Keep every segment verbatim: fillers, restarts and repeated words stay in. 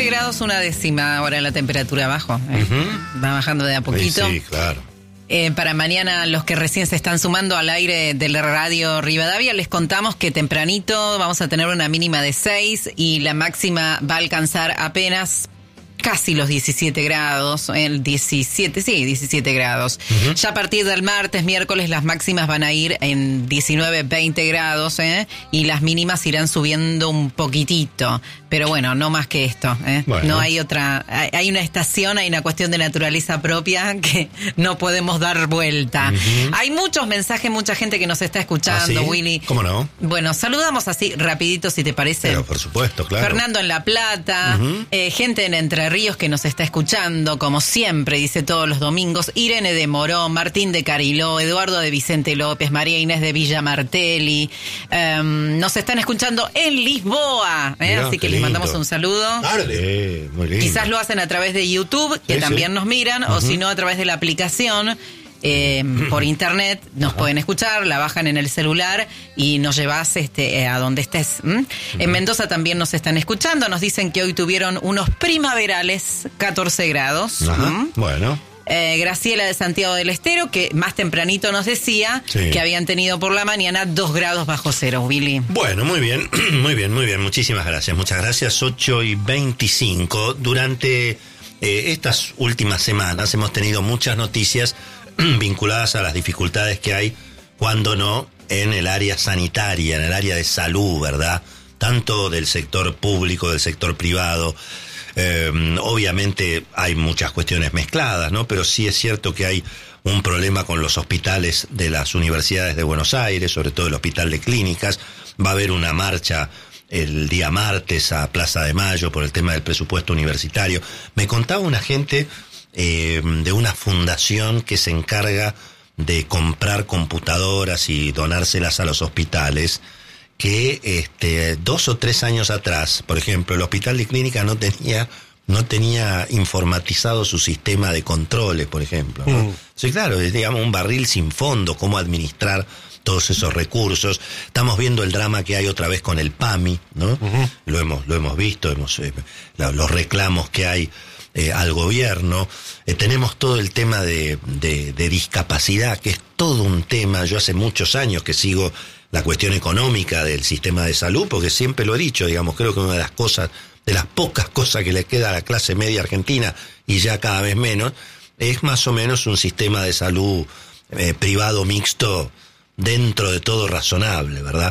grados una décima ahora la temperatura abajo. Eh. Uh-huh. Va bajando de a poquito. Sí, sí, claro. Eh, para mañana, los que recién se están sumando al aire de la radio Rivadavia, les contamos que tempranito vamos a tener una mínima de seis y la máxima va a alcanzar apenas casi los diecisiete grados, el diecisiete, sí, diecisiete grados. Uh-huh. Ya a partir del martes, miércoles, las máximas van a ir en diecinueve, veinte grados, ¿eh? Y las mínimas irán subiendo un poquitito. Pero bueno, no más que esto, ¿eh? Bueno. No hay otra, hay, hay una estación, hay una cuestión de naturaleza propia que no podemos dar vuelta. Uh-huh. Hay muchos mensajes, mucha gente que nos está escuchando, ¿Ah, sí? Willy. ¿Cómo no? Bueno, saludamos así rapidito, si te parece. Pero por supuesto, claro. Fernando en La Plata, uh-huh. eh, gente en Entre Ríos que nos está escuchando, como siempre, dice todos los domingos. Irene de Morón, Martín de Cariló, Eduardo de Vicente López, María Inés de Villa Martelli. Um, nos están escuchando en Lisboa, ¿eh? Mirá, así que lindo. Les mandamos un saludo. Eh, muy lindo. Quizás lo hacen a través de YouTube, que sí, también sí. nos miran, uh-huh. o si no a través de la aplicación. Eh, por internet nos Ajá. pueden escuchar, la bajan en el celular y nos llevas este, eh, a donde estés. ¿Mm? Uh-huh. En Mendoza también nos están escuchando, nos dicen que hoy tuvieron unos primaverales, catorce grados. Ajá. ¿Mm? Bueno. Eh, Graciela de Santiago del Estero, que más tempranito nos decía sí. que habían tenido por la mañana dos grados bajo cero, Willy. Bueno, muy bien, muy bien, muy bien, muchísimas gracias, muchas gracias. Ocho y veinticinco. Durante eh, estas últimas semanas hemos tenido muchas noticias vinculadas a las dificultades que hay, cuando no, en el área sanitaria, en el área de salud, ¿verdad? Tanto del sector público, del sector privado. Eh, obviamente hay muchas cuestiones mezcladas, ¿no? Pero sí es cierto que hay un problema con los hospitales de las universidades de Buenos Aires, sobre todo el Hospital de Clínicas. Va a haber una marcha el día martes a Plaza de Mayo por el tema del presupuesto universitario. Me contaba una gente eh, de una fundación que se encarga de comprar computadoras y donárselas a los hospitales, que este dos o tres años atrás, por ejemplo, el Hospital de Clínica no tenía no tenía informatizado su sistema de controles, por ejemplo, ¿no? Mm. Sí, claro, es, digamos, un barril sin fondo, cómo administrar todos esos recursos. Estamos viendo el drama que hay otra vez con el PAMI, ¿no? Uh-huh. Lo hemos lo hemos visto, hemos eh, la, los reclamos que hay eh, al gobierno. Eh, tenemos todo el tema de, de, de discapacidad, que es todo un tema. Yo hace muchos años que sigo la cuestión económica del sistema de salud, porque siempre lo he dicho, digamos, creo que una de las cosas, de las pocas cosas que le queda a la clase media argentina, y ya cada vez menos, es más o menos un sistema de salud eh, privado mixto, dentro de todo razonable, ¿verdad?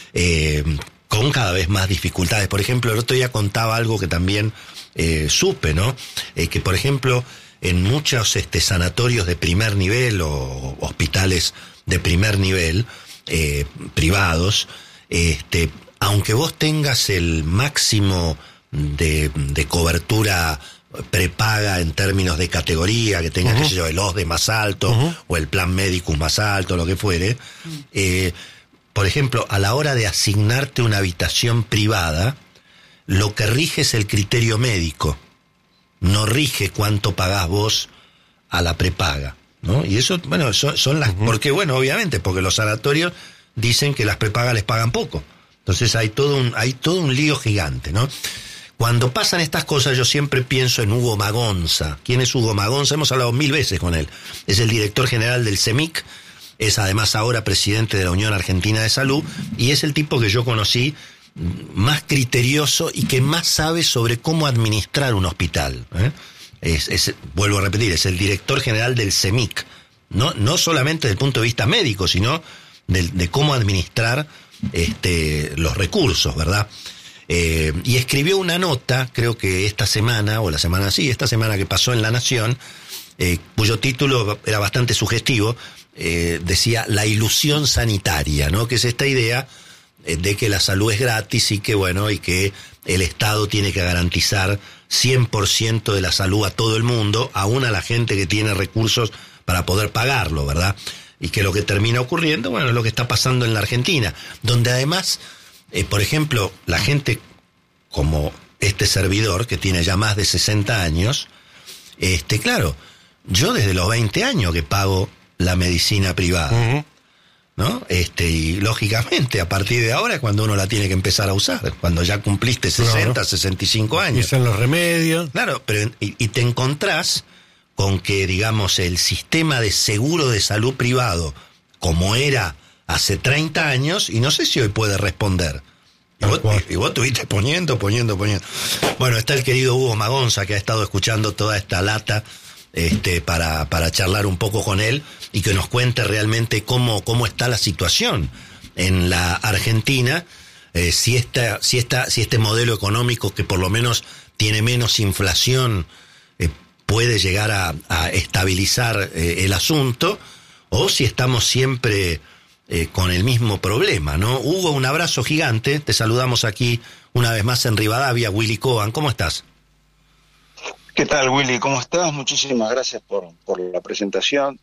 Eh, con cada vez más dificultades. Por ejemplo, el otro día contaba algo que también eh, supe, ¿no? Eh, que, por ejemplo, en muchos este, sanatorios de primer nivel o hospitales de primer nivel, Eh, privados, este, aunque vos tengas el máximo de, de cobertura prepaga en términos de categoría, que tengas, uh-huh. qué sé yo, el O S D E más alto, uh-huh. o el plan Medicus más alto, lo que fuere, uh-huh. eh, por ejemplo, a la hora de asignarte una habitación privada, lo que rige es el criterio médico, no rige cuánto pagás vos a la prepaga, ¿no? Y eso, bueno, son, son las... Uh-huh. Porque, bueno, obviamente, porque los sanatorios dicen que las prepagas les pagan poco. Entonces hay todo un, hay todo un lío gigante, ¿no? Cuando pasan estas cosas, yo siempre pienso en Hugo Magonza. ¿Quién es Hugo Magonza? Hemos hablado mil veces con él. Es el director general del CEMIC, es además ahora presidente de la Unión Argentina de Salud, y es el tipo que yo conocí más criterioso y que más sabe sobre cómo administrar un hospital, ¿eh? Es, es, vuelvo a repetir, es el director general del CEMIC, no, no solamente desde el punto de vista médico, sino de, de cómo administrar este, los recursos, ¿verdad? Eh, y escribió una nota, creo que esta semana, o la semana, sí, esta semana que pasó en La Nación, eh, cuyo título era bastante sugestivo, eh, decía La ilusión sanitaria, ¿no? Que es esta idea eh, de que la salud es gratis y que, bueno, y que el Estado tiene que garantizar cien por ciento de la salud a todo el mundo, aún a la gente que tiene recursos para poder pagarlo, ¿verdad? Y que lo que termina ocurriendo, bueno, es lo que está pasando en la Argentina, donde además, eh, por ejemplo, la gente como este servidor, que tiene ya más de sesenta años, este, claro, yo desde los veinte años que pago la medicina privada. Uh-huh. ¿no? Este, y lógicamente a partir de ahora es cuando uno la tiene que empezar a usar, cuando ya cumpliste sesenta, claro. sesenta y cinco años. Y están los remedios. Claro, pero y, y te encontrás con que, digamos, el sistema de seguro de salud privado, como era hace treinta años, y no sé si hoy puede responder. Y vos, y vos estuviste poniendo, poniendo, poniendo. Bueno, está el querido Hugo Magonza, que ha estado escuchando toda esta lata, este, para, para charlar un poco con él y que nos cuente realmente cómo, cómo está la situación en la Argentina, eh, si esta, si esta, si este modelo económico que por lo menos tiene menos inflación eh, puede llegar a, a estabilizar eh, el asunto, o si estamos siempre eh, con el mismo problema, ¿no? Hugo, un abrazo gigante, te saludamos aquí una vez más en Rivadavia. Willy Coban, ¿cómo estás? ¿Qué tal, Willy? ¿Cómo estás? Muchísimas gracias por, por la presentación.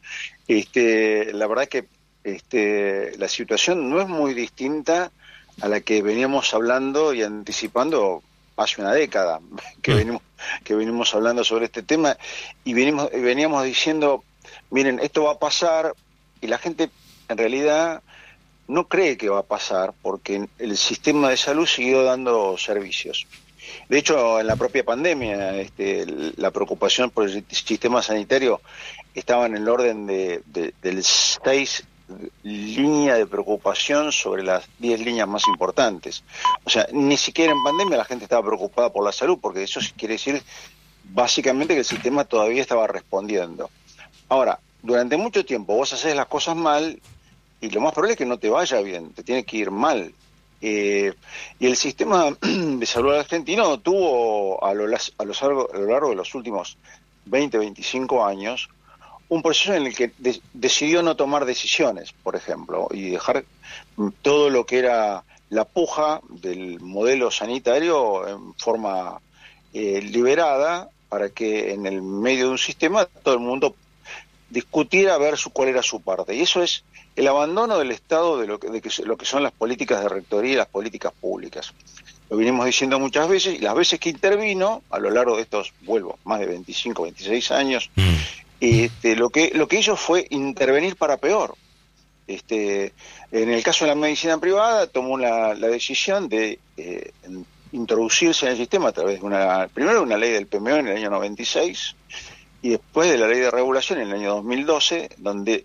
Este, la verdad que este, la situación no es muy distinta a la que veníamos hablando y anticipando hace una década, que, mm. venimos, que venimos hablando sobre este tema, y venimos, veníamos diciendo, miren, esto va a pasar, y la gente en realidad no cree que va a pasar, porque el sistema de salud siguió dando servicios. De hecho, en la propia pandemia, este, la preocupación por el sistema sanitario estaba en el orden de, de, de seis líneas de preocupación sobre las diez líneas más importantes. O sea, ni siquiera en pandemia la gente estaba preocupada por la salud, porque eso quiere decir básicamente que el sistema todavía estaba respondiendo. Ahora, durante mucho tiempo vos haces las cosas mal y lo más probable es que no te vaya bien, te tiene que ir mal. Eh, y el sistema de salud argentino tuvo a lo, a, lo largo, a lo largo de los últimos veinte, veinticinco años un proceso en el que de, decidió no tomar decisiones, por ejemplo, y dejar todo lo que era la puja del modelo sanitario en forma eh, liberada, para que en el medio de un sistema todo el mundo discutiera a ver su, cuál era su parte. Y eso es el abandono del Estado de lo que, de que, lo que son las políticas de rectoría y las políticas públicas. Lo vinimos diciendo muchas veces, y las veces que intervino, a lo largo de estos, vuelvo, más de veinticinco, veintiséis años, mm. este, lo que lo que hizo fue intervenir para peor. Este, en el caso de la medicina privada, tomó la, la decisión de eh, introducirse en el sistema a través de una, primero una ley del P M O en el año noventa y seis, y después de la ley de regulación en el año dos mil doce, donde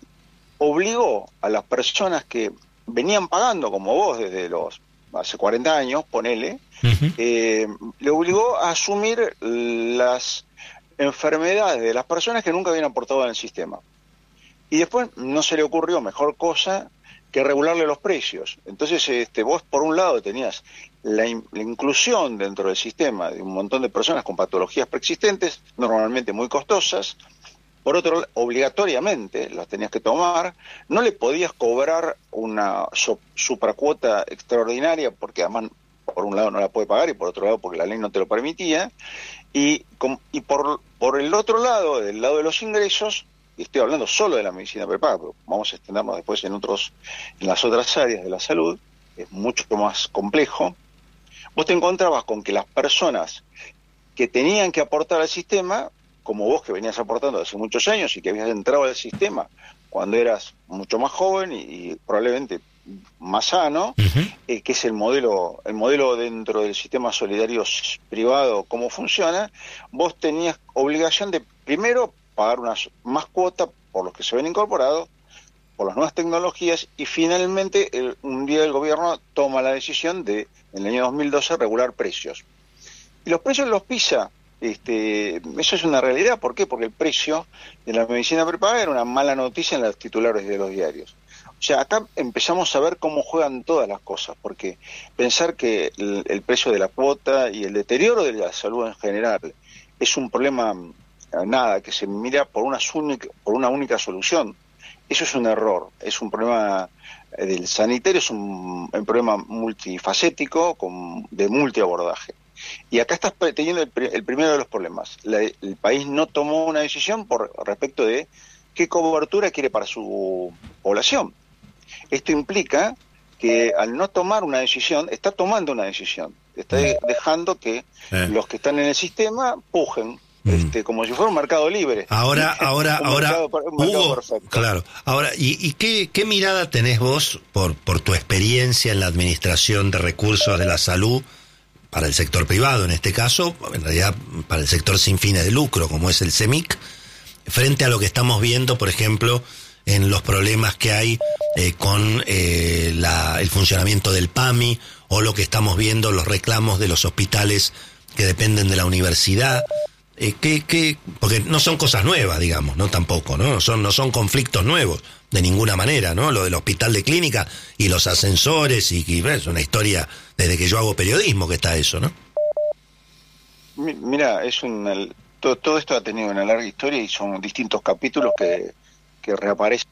obligó a las personas que venían pagando, como vos, desde los hace cuarenta años, ponele, uh-huh. eh, le obligó a asumir las enfermedades de las personas que nunca habían aportado en el sistema. Y después no se le ocurrió mejor cosa que regularle los precios. Entonces, este, vos por un lado tenías la, in, la inclusión dentro del sistema de un montón de personas con patologías preexistentes, normalmente muy costosas. Por otro, obligatoriamente las tenías que tomar, no le podías cobrar una so, supracuota extraordinaria, porque además por un lado no la puede pagar y por otro lado porque la ley no te lo permitía, y, con, y por, por el otro lado, del lado de los ingresos, y estoy hablando solo de la medicina prepaga, pero vamos a extendernos después en otros, en las otras áreas de la salud, es mucho más complejo, vos te encontrabas con que las personas que tenían que aportar al sistema, como vos que venías aportando hace muchos años y que habías entrado al sistema cuando eras mucho más joven y, y probablemente más sano, uh-huh. eh, que es el modelo el modelo dentro del sistema solidario privado, cómo funciona, vos tenías obligación de primero pagar una más cuota por los que se ven incorporados, por las nuevas tecnologías, y finalmente el, un día el gobierno toma la decisión de, en el año dos mil doce, regular precios. Y los precios los pisa. Este, eso es una realidad. ¿Por qué? Porque el precio de la medicina prepaga era una mala noticia en los titulares de los diarios. O sea, acá empezamos a ver cómo juegan todas las cosas, porque pensar que el, el precio de la cuota y el deterioro de la salud en general es un problema, nada, que se mira por una única, por una única solución, eso es un error. Es un problema del sanitario, es un, un problema multifacético, con, de multiabordaje. Y acá estás teniendo el, el primero de los problemas. La, el país no tomó una decisión por respecto de qué cobertura quiere para su población. Esto implica que al no tomar una decisión, está tomando una decisión. Está de, dejando que eh. los que están en el sistema pujen. este, como si fuera un mercado libre. Ahora, ahora, un ahora, mercado, un mercado Hugo, perfecto. claro. Ahora, ¿y, y qué, qué mirada tenés vos por, por tu experiencia en la administración de recursos de la salud para el sector privado, en este caso, en realidad para el sector sin fines de lucro, como es el CEMIC, frente a lo que estamos viendo, por ejemplo, en los problemas que hay eh, con eh, la, el funcionamiento del PAMI, o lo que estamos viendo, los reclamos de los hospitales que dependen de la universidad? Eh, ¿qué, qué? Porque no son cosas nuevas, digamos, no tampoco, ¿no? Son, no son conflictos nuevos, de ninguna manera, ¿no? Lo del hospital de clínica y los ascensores, y, y es una historia desde que yo hago periodismo que está eso, ¿no? Mira, es un, todo, todo esto ha tenido una larga historia y son distintos capítulos que, que reaparecen.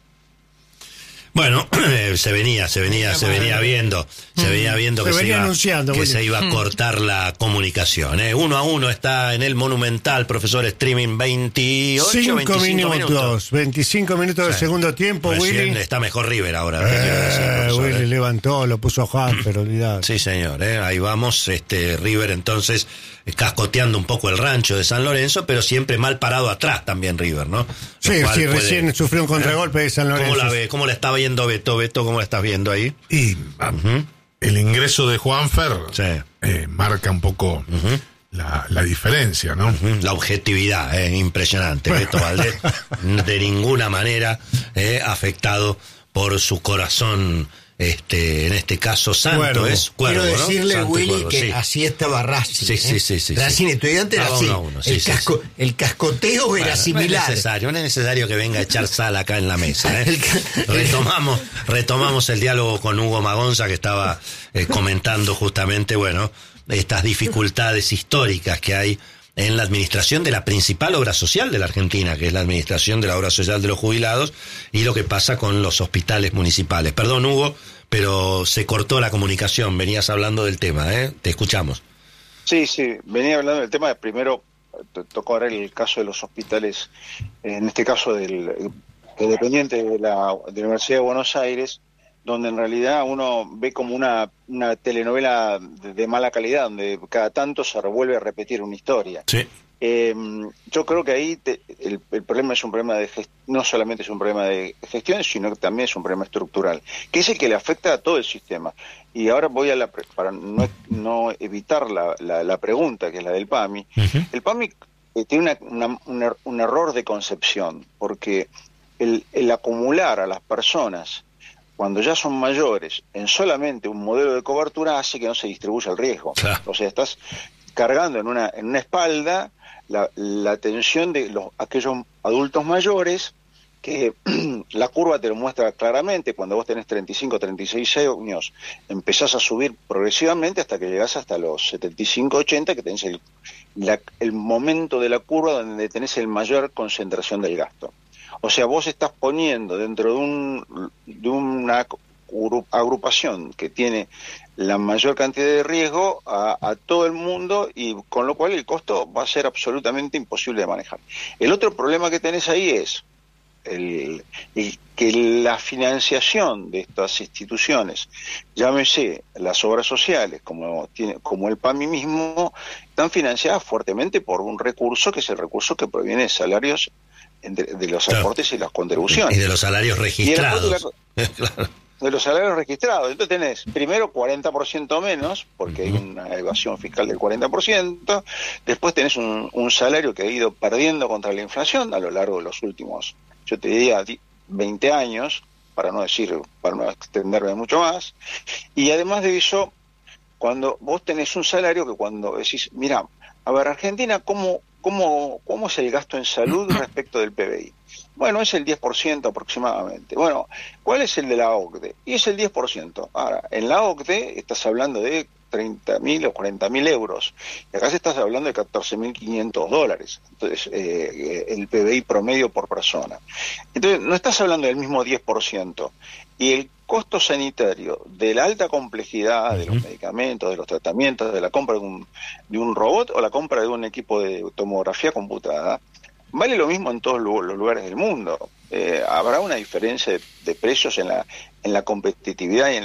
Bueno, eh, se venía, se venía, se venía viendo, se venía viendo que, se iba, que se iba a cortar la comunicación. ¿eh? Uno a uno está en el Monumental, profesor, streaming veintiocho, Cinco veinticinco minutos, minutos, veinticinco minutos sí. del segundo tiempo, Recién Willy. Está mejor River ahora. Eh, quiero decir, profesor, Willy ¿eh? levantó, lo puso a Juan, pero olvidad. Sí, señor, ¿eh? Ahí vamos, este River entonces cascoteando un poco el rancho de San Lorenzo, pero siempre mal parado atrás también River, ¿no? Sí, sí, puede, recién sufrió un contragolpe de San Lorenzo. ¿Cómo la ve? ¿Cómo la está viendo Beto? Beto, ¿cómo la estás viendo ahí? Y uh-huh. el ingreso de Juanfer sí. eh, marca un poco uh-huh. la, la diferencia, ¿no? Uh-huh. La objetividad, eh, impresionante. Beto Valdés, de ninguna manera eh, afectado por su corazón. Este, en este caso Santo cuervo. es Cuervo, Quiero decirle, ¿no? Willy, Cuervo, que sí. así estaba Racing. Sí, ¿eh? sí, sí, sí, Racing sí. estudiante era así. Uno uno, sí, el, sí, casco, sí. el cascoteo bueno, era similar. No es necesario, no es necesario que venga a echar sal acá en la mesa. ¿eh? retomamos, retomamos el diálogo con Hugo Magonza, que estaba eh, comentando justamente, bueno, estas dificultades históricas que hay en la administración de la principal obra social de la Argentina, que es la administración de la obra social de los jubilados, y lo que pasa con los hospitales municipales. Perdón, Hugo, pero se cortó la comunicación. Venías hablando del tema, ¿eh? Te escuchamos. Sí, sí, venía hablando del tema. Primero, tocó ahora el caso de los hospitales, en este caso del, del dependiente de la, de la Universidad de Buenos Aires, donde en realidad uno ve como una, una telenovela de, de mala calidad, donde cada tanto se revuelve a repetir una historia. Sí. Eh, yo creo que ahí te, el, el problema es un problema de gest- no solamente es un problema de gestión, sino que también es un problema estructural, que es el que le afecta a todo el sistema. Y ahora voy a la, pre- para no, no evitar la, la, la pregunta, que es la del PAMI. Uh-huh. El PAMI eh, tiene una, una, un, er- un error de concepción, porque el, el acumular a las personas cuando ya son mayores en solamente un modelo de cobertura hace que no se distribuya el riesgo. Claro. O sea, estás cargando en una, en una espalda la, la atención de los aquellos adultos mayores, que la curva te lo muestra claramente. Cuando vos tenés treinta y cinco, treinta y seis años, empezás a subir progresivamente hasta que llegás hasta los setenta y cinco, ochenta, que tenés el, la, el momento de la curva donde tenés el mayor concentración del gasto. O sea, vos estás poniendo dentro de, un, de una agrupación que tiene la mayor cantidad de riesgo a, a todo el mundo, y con lo cual el costo va a ser absolutamente imposible de manejar. El otro problema que tenés ahí es el, el que la financiación de estas instituciones, llámese las obras sociales como, tiene, como el PAMI mismo, están financiadas fuertemente por un recurso que es el recurso que proviene de salarios de, de los aportes claro. y las contribuciones. Y de los salarios registrados. Claro. De los salarios registrados. Entonces tenés primero cuarenta por ciento menos, porque uh-huh. hay una evasión fiscal del cuarenta por ciento, después tenés un, un salario que ha ido perdiendo contra la inflación a lo largo de los últimos, yo te diría, veinte años, para no decir, para no extenderme mucho más, y además de eso, cuando vos tenés un salario que cuando decís, mira, a ver, Argentina, ¿cómo, cómo, cómo es el gasto en salud respecto del P B I? Bueno, es el diez por ciento aproximadamente. Bueno, ¿cuál es el de la O C D E? Y es el diez por ciento. Ahora, en la O C D E estás hablando de treinta mil o cuarenta mil euros. Y acá se estás hablando de catorce mil quinientos dólares. Entonces, eh, el P B I promedio por persona. Entonces, no estás hablando del mismo diez por ciento. Y el costo sanitario de la alta complejidad uh-huh. de los medicamentos, de los tratamientos, de la compra de un, de un robot o la compra de un equipo de tomografía computada, vale lo mismo en todos los lugares del mundo. Eh, habrá una diferencia de, de precios en la, en la competitividad y en